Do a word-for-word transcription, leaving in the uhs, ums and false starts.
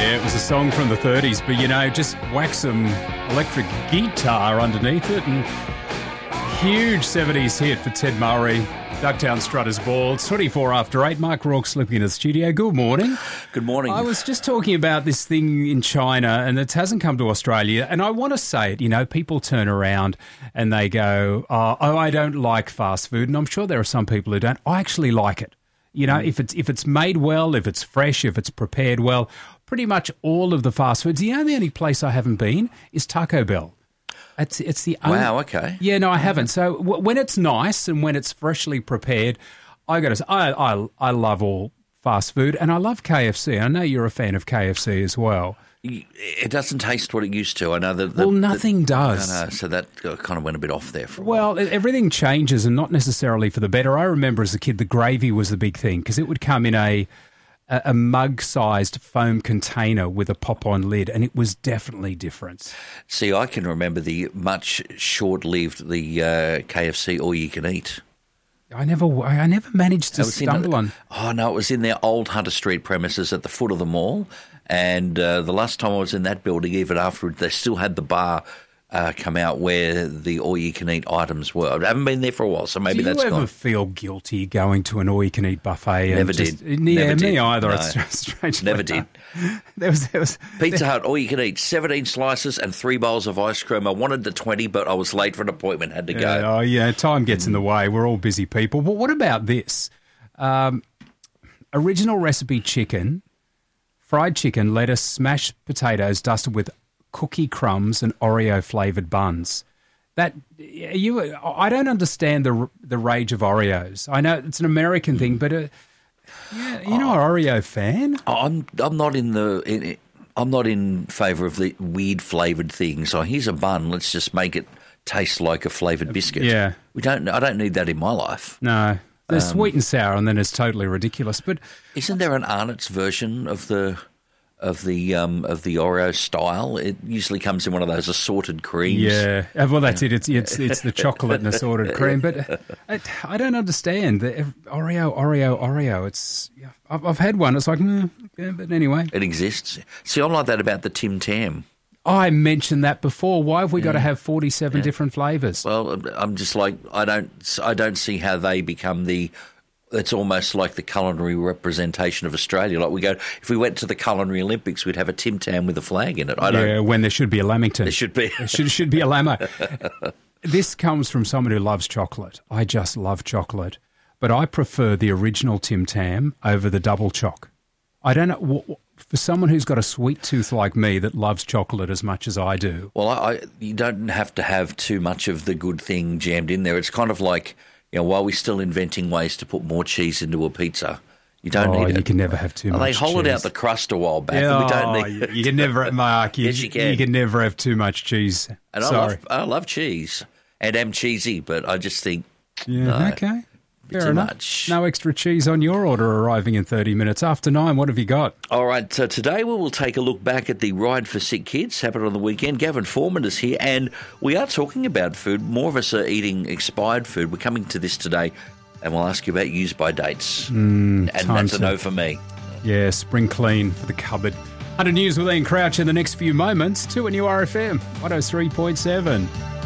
Yeah, it was a song from the thirties, but, you know, just whack some electric guitar underneath it and huge seventies hit for Ted Murray. Ducktown Strutters Ball. It's twenty-four after eight. Mark Rourke slipping in the studio. Good morning. Good morning. I was just talking about this thing in China and it hasn't come to Australia. And I want to say it, you know, people turn around and they go, oh, oh, I don't like fast food. And I'm sure there are some people who don't. I actually like it. You know, mm. if it's if it's made well, if it's fresh, if it's prepared well, pretty much all of the fast foods. You know, the only place I haven't been is Taco Bell. It's it's the only, wow. Okay. Yeah, no, I haven't. So w- when it's nice and when it's freshly prepared, I got to say, I, I I love all fast food and I love K F C. I know you're a fan of K F C as well. It doesn't taste what it used to. I know that. Well, nothing the, does. I know, so that kind of went a bit off there for a well, while. Well, everything changes and not necessarily for the better. I remember as a kid, the gravy was the big thing because it would come in a a, a mug-sized foam container with a pop-on lid, and it was definitely different. See, I can remember the much short-lived the uh, K F C all-you-can-eat. I never, I never managed to stumble in, on. Oh no, it was in their old Hunter Street premises at the foot of the mall. And uh, the last time I was in that building, even afterwards, they still had the bar uh, come out where the all-you-can-eat items were. I haven't been there for a while, so maybe Do that's you ever gone. feel guilty going to an all-you-can-eat buffet? And Never just, did. Yeah, Never me did. either. No. It's strange. Never like did. There was, there was Pizza Hut, all-you-can-eat, seventeen slices and three bowls of ice cream. I wanted the twenty, but I was late for an appointment, had to yeah, go. Oh, yeah, time gets in the way. We're all busy people. But what about this? Um, original recipe chicken, fried chicken, lettuce, smashed potatoes dusted with cookie crumbs and Oreo-flavoured buns. That you, I don't understand the the rage of Oreos. I know it's an American thing, but uh, yeah, you're not an Oreo fan. I'm I'm not in the in, I'm not in favour of the weird flavoured things. So here's a bun. Let's just make it taste like a flavoured biscuit. Yeah, we don't. I don't need that in my life. No, they're Um, sweet and sour, and then it's totally ridiculous. But isn't there an Arnott's version of the of the um, of the Oreo style? It usually comes in one of those assorted creams. Yeah, Uh, well, that's it. It's it's it's the chocolate and assorted cream. But uh, I, I don't understand the Oreo, Oreo, Oreo. It's yeah, I've, I've had one. It's like, mm, yeah, but anyway, It exists. See, I'm like that about the Tim Tam. I mentioned that before. Why have we got to have forty-seven Yeah. different flavours? Well, I'm just like I don't I don't see how they become the. It's almost like the culinary representation of Australia. Like we go, if we went to the Culinary Olympics, we'd have a Tim Tam with a flag in it. I don't. Yeah, when there should be a Lamington. There should be. There should, should be a Lamo. This comes from someone who loves chocolate. I just love chocolate. But I prefer the original Tim Tam over the double choc. I don't know. For someone who's got a sweet tooth like me that loves chocolate as much as I do. Well, I, I, you don't have to have too much of the good thing jammed in there. It's kind of like, you know, while we're still inventing ways to put more cheese into a pizza, you don't oh, need it. You can never have too well, much They hollowed cheese. out the crust a while back. Yeah, and we don't oh, need you, you can never, Mark, you, Yes, you can. you can never have too much cheese. And Sorry. I love, I love cheese and am cheesy, but I just think, Yeah, no, okay. bit Fair too enough. much. No extra cheese on your order arriving in thirty minutes. After nine, what have you got? All right, so today we will take a look back at the Ride for Sick Kids, happened on the weekend. Gavin Foreman is here, and we are talking about food. More of us are eating expired food. We're coming to this today, and we'll ask you about use-by dates. Mm, and time that's a to- no for me. Yeah, spring clean for the cupboard. one hundred News with Ian Crouch in the next few moments. To a new R F M, one oh three point seven.